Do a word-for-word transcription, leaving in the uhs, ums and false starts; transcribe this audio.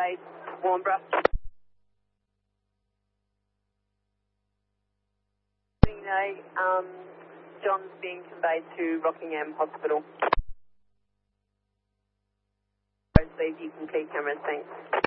base, Warnborough. Um, John's being conveyed to Rockingham Hospital. Please, you can keep cameras, thanks.